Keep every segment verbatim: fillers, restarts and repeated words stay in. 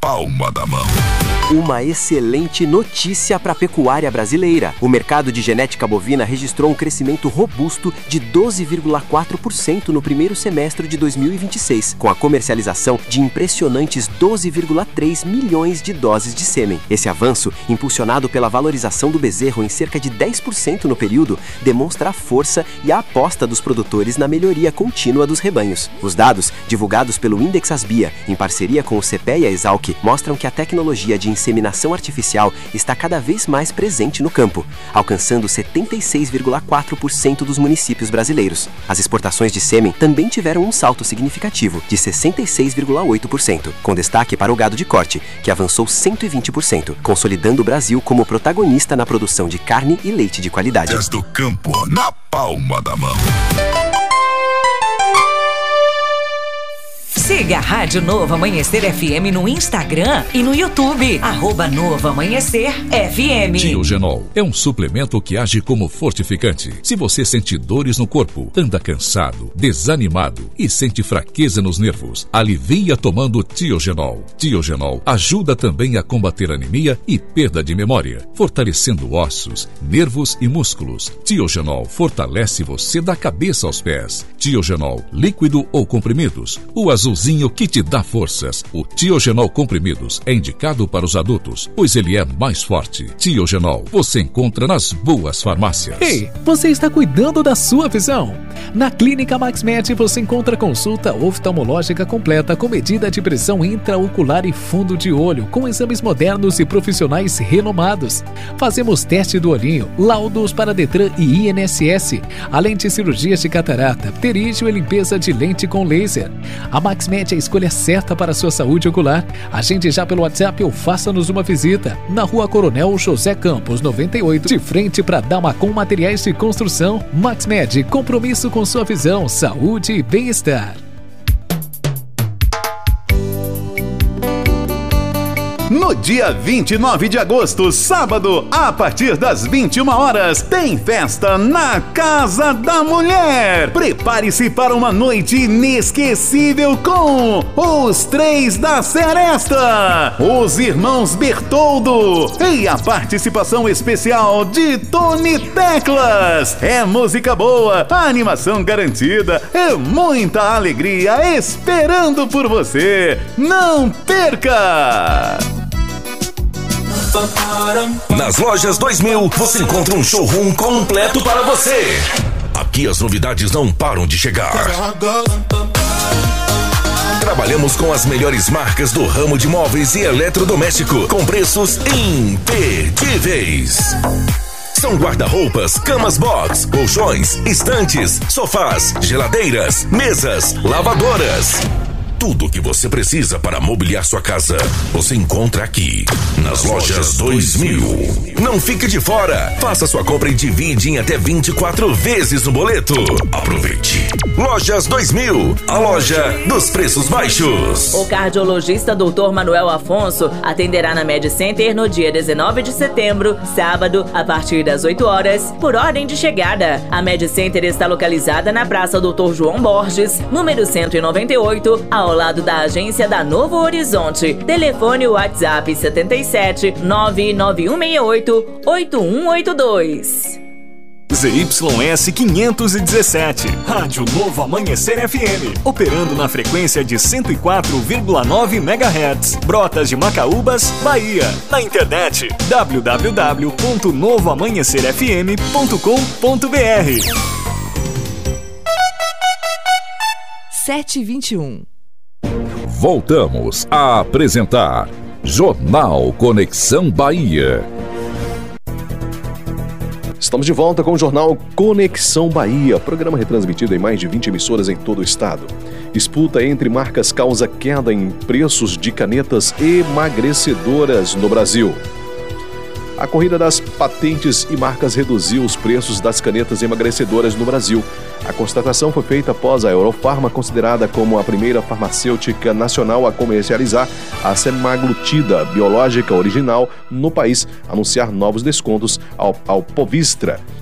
palma da mão. Uma excelente notícia para a pecuária brasileira. O mercado de genética bovina registrou um crescimento robusto de doze vírgula quatro por cento no primeiro semestre de dois mil e vinte e seis, com a comercialização de impressionantes doze vírgula três milhões de doses de sêmen. Esse avanço, impulsionado pela valorização do bezerro em cerca de dez por cento no período, demonstra a força e a aposta dos produtores na melhoria contínua dos rebanhos. Os dados, divulgados pelo Index Asbia, em parceria com o C P E e a Exalc, mostram que a tecnologia de inseminação artificial está cada vez mais presente no campo, alcançando setenta e seis vírgula quatro por cento dos municípios brasileiros. As exportações de sêmen também tiveram um salto significativo, de sessenta e seis vírgula oito por cento, com destaque para o gado de corte, que avançou cento e vinte por cento, consolidando o Brasil como protagonista na produção de carne e leite de qualidade. Desde do campo, na palma da mão. Siga a Rádio Novo Amanhecer F M no Instagram e no YouTube. Arroba Novo Amanhecer F M. Tiogenol é um suplemento que age como fortificante. Se você sente dores no corpo, anda cansado, desanimado e sente fraqueza nos nervos, alivia tomando Tiogenol. Tiogenol ajuda também a combater anemia e perda de memória, fortalecendo ossos, nervos e músculos. Tiogenol fortalece você da cabeça aos pés. Tiogenol, líquido ou comprimidos. O azulzinho que te dá forças. O Tiogenol comprimidos é indicado para os adultos, pois ele é mais forte. Tiogenol você encontra nas boas farmácias. Ei, você está cuidando da sua visão? Na Clínica MaxMed você encontra consulta oftalmológica completa com medida de pressão intraocular e fundo de olho, com exames modernos e profissionais renomados. Fazemos teste do olhinho, laudos para Detran e I N S S, além de cirurgias de catarata, pterígio e limpeza de lente com laser. A MaxMed é a escolha certa para a sua saúde ocular. Agende já pelo WhatsApp ou faça-nos uma visita. Na Rua Coronel José Campos, noventa e oito, de frente para Damacom Materiais de Construção. MaxMed, compromisso com sua visão, saúde e bem-estar. No dia vinte e nove de agosto, sábado, a partir das vinte e uma horas, tem festa na Casa da Mulher. Prepare-se para uma noite inesquecível com os Três da Seresta, os Irmãos Bertoldo e a participação especial de Tony Teclas. É música boa, animação garantida e muita alegria esperando por você. Não perca! Nas Lojas dois mil, você encontra um showroom completo para você. Aqui as novidades não param de chegar. Trabalhamos com as melhores marcas do ramo de móveis e eletrodoméstico, com preços imperdíveis. São guarda-roupas, camas box, colchões, estantes, sofás, geladeiras, mesas, lavadoras. Tudo o que você precisa para mobiliar sua casa, você encontra aqui, nas Lojas dois mil. Não fique de fora. Faça sua compra e divide em até vinte e quatro vezes no boleto. Aproveite. Lojas dois mil, a loja dos preços baixos. O cardiologista doutor Manuel Afonso atenderá na Med Center no dia dezenove de setembro, sábado, a partir das oito horas, por ordem de chegada. A Med Center está localizada na Praça doutor João Borges, número cento e noventa e oito, ao lado da agência da Novo Horizonte. Telefone WhatsApp setenta e sete, nove nove um seis oito, oito um oito dois. Z Y S quinhentos e dezessete, Rádio Novo Amanhecer F M, operando na frequência de cento e quatro vírgula nove megahertz, Brotas de Macaúbas, Bahia. Na internet w w w ponto novo amanhecer f m ponto com ponto b r. sete e vinte e um. Voltamos a apresentar Jornal Conexão Bahia. Estamos de volta com o Jornal Conexão Bahia, programa retransmitido em mais de vinte emissoras em todo o estado. Disputa entre marcas causa queda em preços de canetas emagrecedoras no Brasil. A corrida das patentes e marcas reduziu os preços das canetas emagrecedoras no Brasil. A constatação foi feita após a Eurofarma, considerada como a primeira farmacêutica nacional a comercializar a semaglutida biológica original no país, anunciar novos descontos ao, ao Povistra,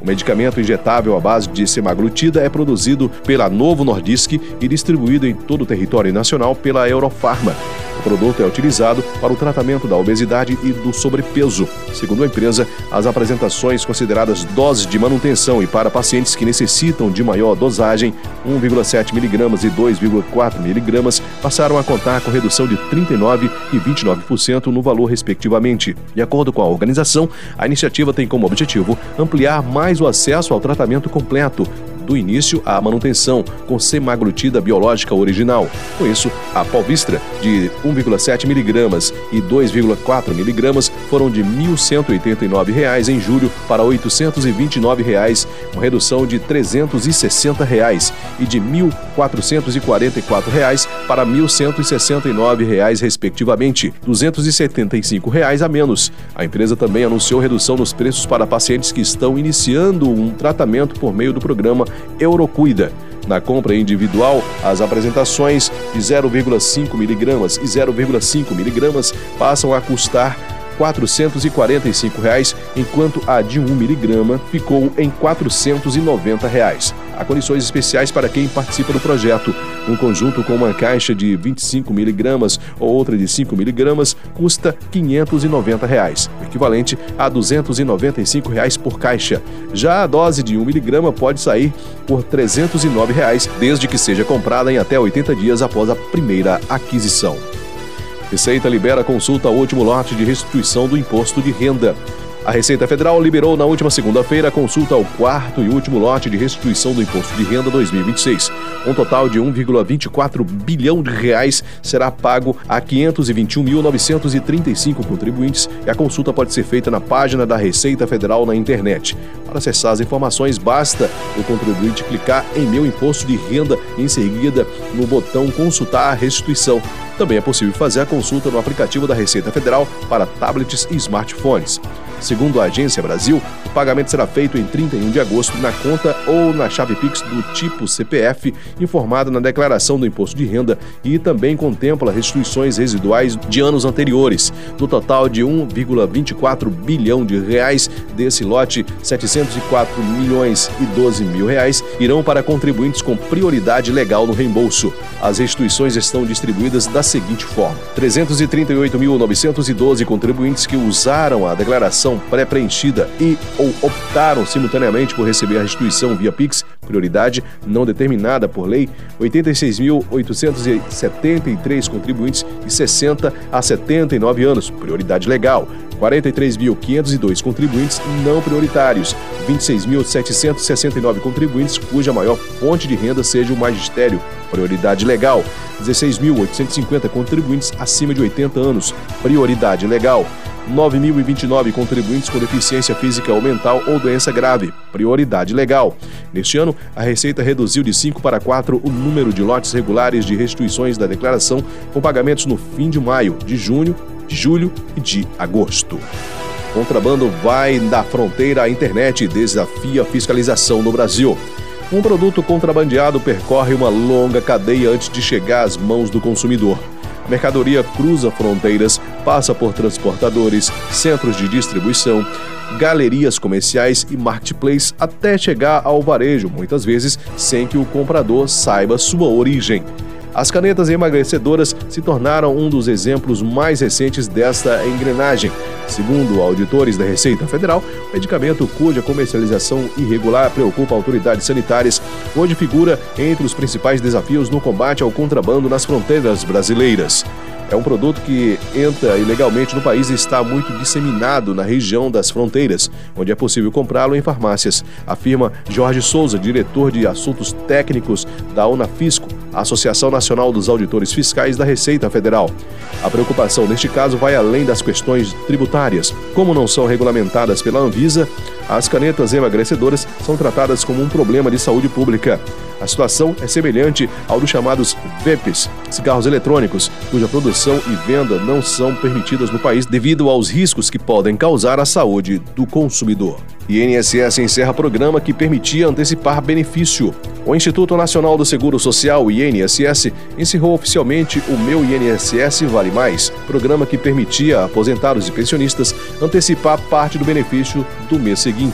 O medicamento injetável à base de semaglutida é produzido pela Novo Nordisk e distribuído em todo o território nacional pela Eurofarma. O produto é utilizado para o tratamento da obesidade e do sobrepeso. Segundo a empresa, as apresentações consideradas doses de manutenção e para pacientes que necessitam de maior dosagem, um vírgula sete miligramas e dois vírgula quatro miligramas, passaram a contar com redução de trinta e nove por cento e vinte e nove por cento no valor, respectivamente. De acordo com a organização, a iniciativa tem como objetivo ampliar mais o acesso ao tratamento completo, do início à manutenção, com semaglutida biológica original. Com isso, a Palvistra, de um vírgula sete miligramas e dois vírgula quatro miligramas, foram de mil cento e oitenta e nove reais em julho para oitocentos e vinte e nove reais, uma redução de trezentos e sessenta reais, e de mil quatrocentos e quarenta e quatro reais para mil cento e sessenta e nove reais, respectivamente, duzentos e setenta e cinco reais a menos. A empresa também anunciou redução nos preços para pacientes que estão iniciando um tratamento por meio do programa Eurocuida. Na compra individual, as apresentações de zero vírgula cinco miligramas e zero vírgula cinco miligramas passam a custar quatrocentos e quarenta e cinco reais, enquanto a de um miligrama ficou em quatrocentos e noventa reais. Há condições especiais para quem participa do projeto. Um conjunto com uma caixa de vinte e cinco miligramas ou outra de cinco miligramas custa quinhentos e noventa reais, equivalente a duzentos e noventa e cinco reais por caixa. Já a dose de um miligrama pode sair por trezentos e nove reais, desde que seja comprada em até oitenta dias após a primeira aquisição. Receita libera consulta ao último lote de restituição do imposto de renda. A Receita Federal liberou na última segunda-feira a consulta ao quarto e último lote de restituição do Imposto de Renda dois mil e vinte e seis. Um total de um vírgula vinte e quatro bilhão de reais será pago a quinhentos e vinte e um mil novecentos e trinta e cinco contribuintes e a consulta pode ser feita na página da Receita Federal na internet. Para acessar as informações, basta o contribuinte clicar em Meu Imposto de Renda e em seguida no botão Consultar a Restituição. Também é possível fazer a consulta no aplicativo da Receita Federal para tablets e smartphones. Segundo a Agência Brasil, o pagamento será feito em trinta e um de agosto na conta ou na chave Pix do tipo C P F, informada na declaração do imposto de renda, e também contempla restituições residuais de anos anteriores. No total de um vírgula vinte e quatro bilhão de reais desse lote, setecentos e quatro milhões e doze mil reais irão para contribuintes com prioridade legal no reembolso. As restituições estão distribuídas da seguinte forma: trezentos e trinta e oito mil novecentos e doze contribuintes que usaram a declaração pré-preenchida e ou optaram simultaneamente por receber a restituição via Pix, prioridade não determinada por lei, oitenta e seis mil oitocentos e setenta e três contribuintes de sessenta a setenta e nove anos, prioridade legal, quarenta e três mil quinhentos e dois contribuintes não prioritários, vinte e seis mil setecentos e sessenta e nove contribuintes cuja maior fonte de renda seja o magistério, prioridade legal, dezesseis mil oitocentos e cinquenta contribuintes acima de oitenta anos, prioridade legal, nove mil e vinte e nove contribuintes com deficiência física ou mental ou doença grave, prioridade legal. Neste ano, a Receita reduziu de cinco para quatro o número de lotes regulares de restituições da declaração, com pagamentos no fim de maio, de junho, de julho e de agosto. Contrabando vai da fronteira à internet e desafia a fiscalização no Brasil. Um produto contrabandeado percorre uma longa cadeia antes de chegar às mãos do consumidor. A mercadoria cruza fronteiras, passa por transportadores, centros de distribuição, galerias comerciais e marketplace até chegar ao varejo, muitas vezes sem que o comprador saiba sua origem. As canetas emagrecedoras se tornaram um dos exemplos mais recentes desta engrenagem. Segundo auditores da Receita Federal, o medicamento cuja comercialização irregular preocupa autoridades sanitárias hoje figura entre os principais desafios no combate ao contrabando nas fronteiras brasileiras. É um produto que entra ilegalmente no país e está muito disseminado na região das fronteiras, onde é possível comprá-lo em farmácias, afirma Jorge Souza, diretor de Assuntos Técnicos da Unafisco, a Associação Nacional dos Auditores Fiscais da Receita Federal. A preocupação neste caso vai além das questões tributárias. Como não são regulamentadas pela Anvisa, as canetas emagrecedoras são tratadas como um problema de saúde pública. A situação é semelhante ao dos chamados vapes, cigarros eletrônicos, cuja produção e venda não são permitidas no país devido aos riscos que podem causar à saúde do consumidor. I N S S encerra programa que permitia antecipar benefício. O Instituto Nacional do Seguro Social, I N S S, encerrou oficialmente o Meu I N S S Vale Mais, programa que permitia a aposentados e pensionistas antecipar parte do benefício do mês seguinte.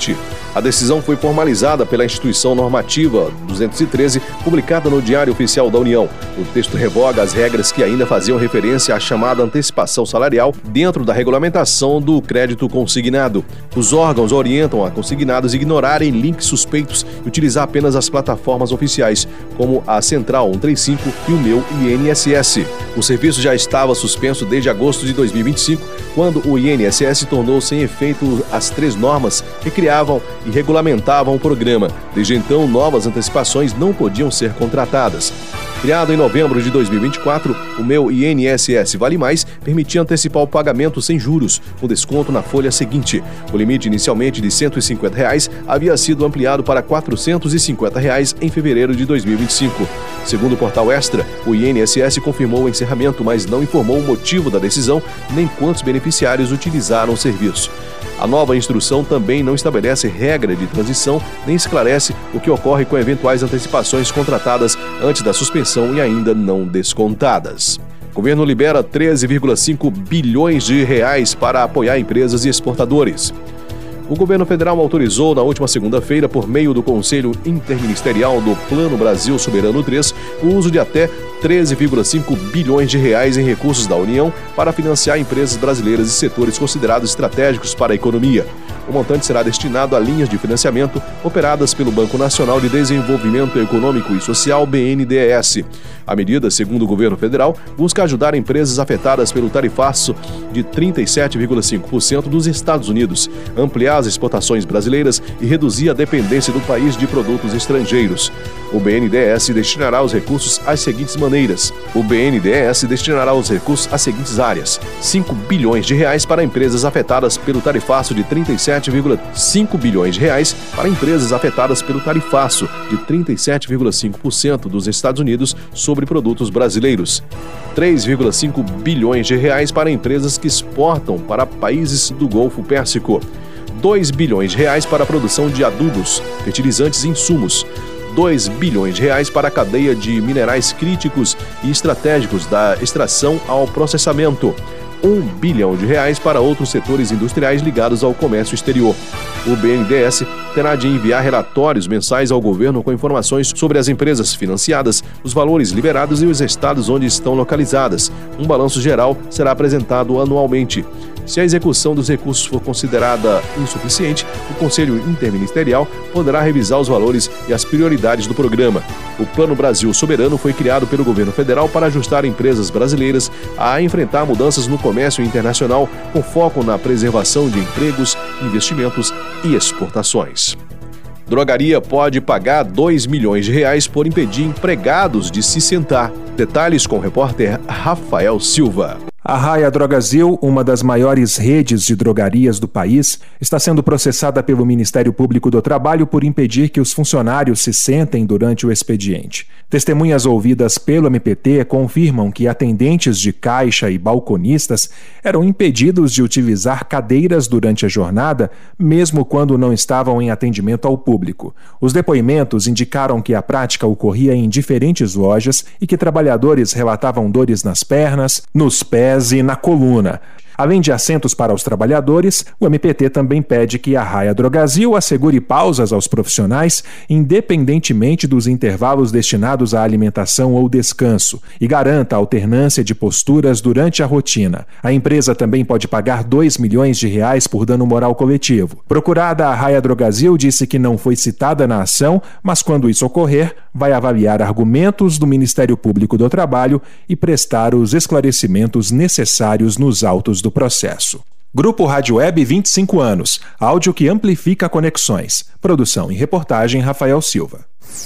A decisão foi formalizada pela Instituição Normativa duzentos e treze, publicada no Diário Oficial da União. O texto revoga as regras que ainda faziam referência à chamada antecipação salarial dentro da regulamentação do crédito consignado. Os órgãos orientam a consignados a ignorarem links suspeitos e utilizar apenas as plataformas oficiais, como a Central cento e trinta e cinco e o Meu I N S S. O serviço já estava suspenso desde agosto de dois mil e vinte e cinco, quando o I N S S tornou sem efeito as três normas que criavam e regulamentavam o programa. Desde então, novas antecipações não podiam ser contratadas. Criado em novembro de dois mil e vinte e quatro, o Meu I N S S Vale Mais permitia antecipar o pagamento sem juros, com desconto na folha seguinte. O limite inicialmente de cento e cinquenta reais havia sido ampliado para quatrocentos e cinquenta reais em fevereiro de dois mil e vinte e cinco. Segundo o portal Extra, o I N S S confirmou o encerramento, mas não informou o motivo da decisão nem quantos beneficiários utilizaram o serviço. A nova instrução também não estabelece regra de transição nem esclarece o que ocorre com eventuais antecipações contratadas antes da suspensão e ainda não descontadas. O governo libera treze vírgula cinco bilhões de reais para apoiar empresas e exportadores. O governo federal autorizou na última segunda-feira, por meio do Conselho Interministerial do Plano Brasil Soberano três, o uso de até treze vírgula cinco bilhões de reais em recursos da União para financiar empresas brasileiras e setores considerados estratégicos para a economia. O montante será destinado a linhas de financiamento operadas pelo Banco Nacional de Desenvolvimento Econômico e Social, B N D E S. A medida, segundo o governo federal, busca ajudar empresas afetadas pelo tarifaço de trinta e sete vírgula cinco por cento dos Estados Unidos, ampliar as exportações brasileiras e reduzir a dependência do país de produtos estrangeiros. O B N D E S destinará os recursos às seguintes maneiras. O B N D E S destinará os recursos às seguintes áreas: cinco bilhões de reais para empresas afetadas pelo tarifaço de trinta e sete vírgula cinco bilhões de reais para empresas afetadas pelo tarifaço de trinta e sete vírgula cinco por cento dos Estados Unidos sobre produtos brasileiros. três vírgula cinco bilhões de reais para empresas que exportam para países do Golfo Pérsico. dois bilhões de reais para a produção de adubos, fertilizantes e insumos. dois bilhões de reais para a cadeia de minerais críticos e estratégicos da extração ao processamento. um bilhão de reais para outros setores industriais ligados ao comércio exterior. O B N D E S terá de enviar relatórios mensais ao governo com informações sobre as empresas financiadas, os valores liberados e os estados onde estão localizadas. Um balanço geral será apresentado anualmente. Se a execução dos recursos for considerada insuficiente, o Conselho Interministerial poderá revisar os valores e as prioridades do programa. O Plano Brasil Soberano foi criado pelo governo federal para ajustar empresas brasileiras a enfrentar mudanças no comércio internacional, com foco na preservação de empregos, investimentos e exportações. Drogaria pode pagar dois milhões de reais por impedir empregados de se sentar. Detalhes com o repórter Rafael Silva. A Raia Drogasil, uma das maiores redes de drogarias do país, está sendo processada pelo Ministério Público do Trabalho por impedir que os funcionários se sentem durante o expediente. Testemunhas ouvidas pelo M P T confirmam que atendentes de caixa e balconistas eram impedidos de utilizar cadeiras durante a jornada, mesmo quando não estavam em atendimento ao público. Os depoimentos indicaram que a prática ocorria em diferentes lojas e que trabalhadores relatavam dores nas pernas, nos pés e na coluna. Além de assentos para os trabalhadores, o M P T também pede que a Raia Drogasil assegure pausas aos profissionais, independentemente dos intervalos destinados à alimentação ou descanso, e garanta a alternância de posturas durante a rotina. A empresa também pode pagar dois milhões de reais por dano moral coletivo. Procurada, a Raia Drogasil disse que não foi citada na ação, mas quando isso ocorrer, vai avaliar argumentos do Ministério Público do Trabalho e prestar os esclarecimentos necessários nos autos do processo. Grupo Rádio Web, vinte e cinco anos. Áudio que amplifica conexões. Produção e reportagem Rafael Silva.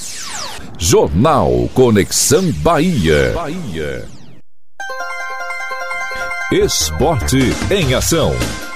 Jornal Conexão Bahia. Bahia. Esporte em ação.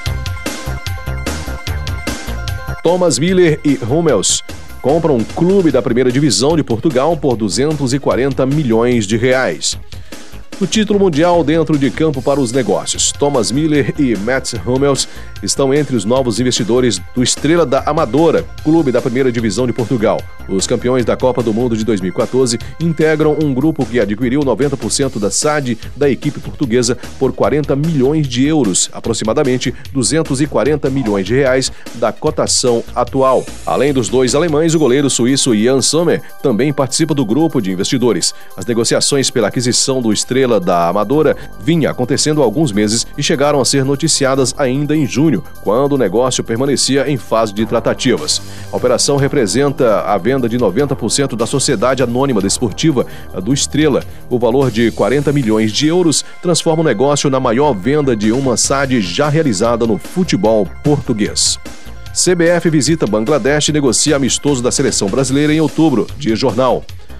Thomas Miller e Hummels compram um clube da primeira divisão de Portugal por duzentos e quarenta milhões de reais. No título mundial dentro de campo para os negócios, Thomas Miller e Mats Hummels estão entre os novos investidores do Estrela da Amadora, clube da primeira divisão de Portugal. Os campeões da Copa do Mundo de dois mil e quatorze integram um grupo que adquiriu noventa por cento da S A D da equipe portuguesa por quarenta milhões de euros, aproximadamente duzentos e quarenta milhões de reais da cotação atual. Além dos dois alemães, o goleiro suíço Jan Sommer também participa do grupo de investidores. As negociações pela aquisição do Estrela da Amadora vinha acontecendo há alguns meses e chegaram a ser noticiadas ainda em junho, quando o negócio permanecia em fase de tratativas. A operação representa a venda de noventa por cento da sociedade anônima desportiva do Estrela. O valor de quarenta milhões de euros transforma o negócio na maior venda de uma S A D já realizada no futebol português. C B F visita Bangladesh e negocia amistoso da seleção brasileira em outubro, diz jornal.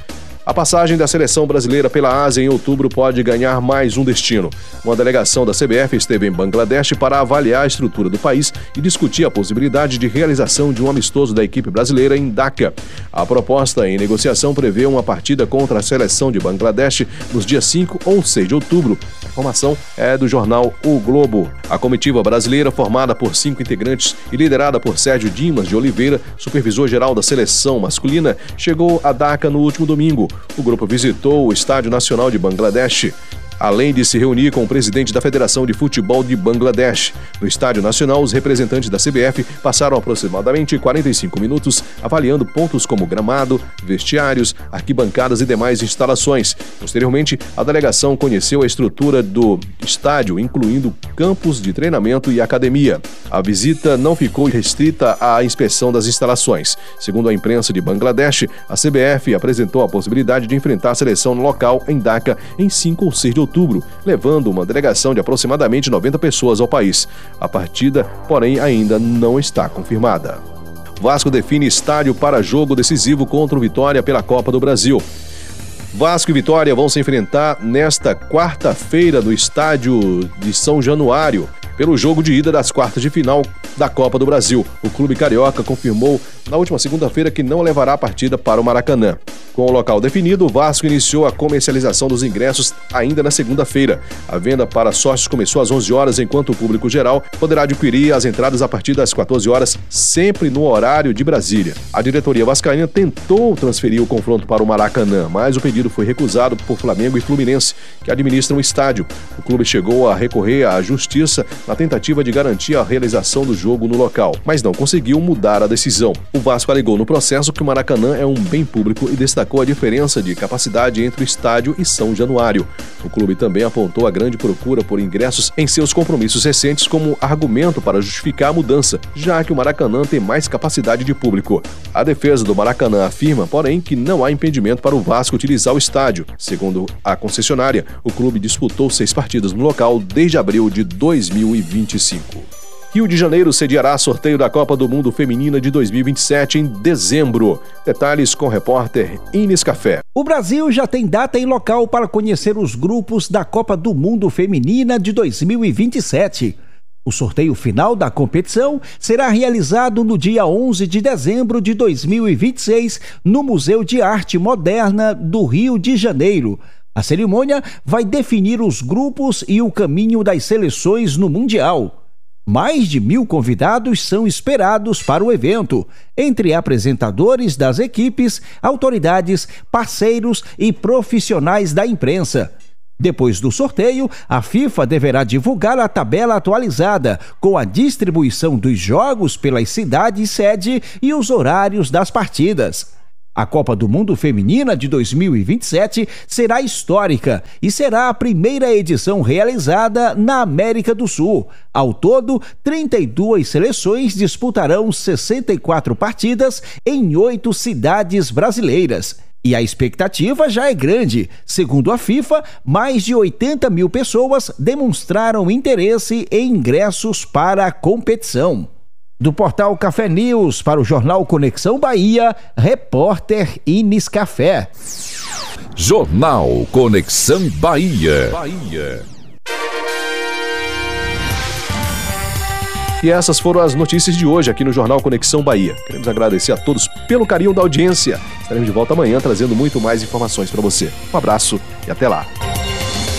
A passagem da seleção brasileira pela Ásia em outubro pode ganhar mais um destino. Uma delegação da C B F esteve em Bangladesh para avaliar a estrutura do país e discutir a possibilidade de realização de um amistoso da equipe brasileira em Dhaka. A proposta em negociação prevê uma partida contra a seleção de Bangladesh nos dias cinco ou seis de outubro. A informação é do jornal O Globo. A comitiva brasileira, formada por cinco integrantes e liderada por Sérgio Dimas de Oliveira, supervisor-geral da seleção masculina, chegou a Dhaka no último domingo. O grupo visitou o Estádio Nacional de Bangladesh, além de se reunir com o presidente da Federação de Futebol de Bangladesh. No Estádio Nacional, os representantes da C B F passaram aproximadamente quarenta e cinco minutos avaliando pontos como gramado, vestiários, arquibancadas e demais instalações. Posteriormente, a delegação conheceu a estrutura do estádio, incluindo campos de treinamento e academia. A visita não ficou restrita à inspeção das instalações. Segundo a imprensa de Bangladesh, a C B F apresentou a possibilidade de enfrentar a seleção no local em Dhaka em cinco ou seis de outubro, levando uma delegação de aproximadamente noventa pessoas ao país. A partida, porém, ainda não está confirmada. Vasco define estádio para jogo decisivo contra o Vitória pela Copa do Brasil. Vasco e Vitória vão se enfrentar nesta quarta-feira no estádio de São Januário, pelo jogo de ida das quartas de final da Copa do Brasil. O clube carioca confirmou na última segunda-feira que não levará a partida para o Maracanã. Com o local definido, o Vasco iniciou a comercialização dos ingressos ainda na segunda-feira. A venda para sócios começou às onze horas, enquanto o público geral poderá adquirir as entradas a partir das quatorze horas, sempre no horário de Brasília. A diretoria vascaína tentou transferir o confronto para o Maracanã, mas o pedido foi recusado por Flamengo e Fluminense, que administram o estádio. O clube chegou a recorrer à justiça na tentativa de garantir a realização do jogo no local, mas não conseguiu mudar a decisão. O Vasco alegou no processo que o Maracanã é um bem público e destacou a diferença de capacidade entre o estádio e São Januário. O clube também apontou a grande procura por ingressos em seus compromissos recentes como argumento para justificar a mudança, já que o Maracanã tem mais capacidade de público. A defesa do Maracanã afirma, porém, que não há impedimento para o Vasco utilizar o estádio. Segundo a concessionária, o clube disputou seis partidas no local desde abril de dois mil e vinte e cinco. Rio de Janeiro sediará sorteio da Copa do Mundo Feminina de dois mil e vinte e sete em dezembro. Detalhes com o repórter Inês Café. O Brasil já tem data e local para conhecer os grupos da Copa do Mundo Feminina de dois mil e vinte e sete. O sorteio final da competição será realizado no dia onze de dezembro de dois mil e vinte e seis no Museu de Arte Moderna do Rio de Janeiro. A cerimônia vai definir os grupos e o caminho das seleções no Mundial. Mais de mil convidados são esperados para o evento, entre apresentadores das equipes, autoridades, parceiros e profissionais da imprensa. Depois do sorteio, a FIFA deverá divulgar a tabela atualizada, com a distribuição dos jogos pelas cidades sede e os horários das partidas. A Copa do Mundo Feminina de dois mil e vinte e sete será histórica e será a primeira edição realizada na América do Sul. Ao todo, trinta e duas seleções disputarão sessenta e quatro partidas em oito cidades brasileiras. E a expectativa já é grande. Segundo a FIFA, mais de oitenta mil pessoas demonstraram interesse em ingressos para a competição. Do portal Café News para o jornal Conexão Bahia, repórter Inês Café. Jornal Conexão Bahia. Bahia. E essas foram as notícias de hoje aqui no Jornal Conexão Bahia. Queremos agradecer a todos pelo carinho da audiência. Estaremos de volta amanhã trazendo muito mais informações para você. Um abraço e até lá.